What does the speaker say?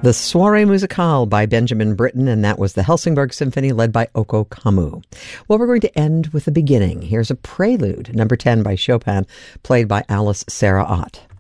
The Soirée Musicale by Benjamin Britten, and that was the Helsingborg Symphony led by Oko Kamu. Well, we're going to end with the beginning. Here's a prelude, number 10 by Chopin, played by Alice Sarah Ott.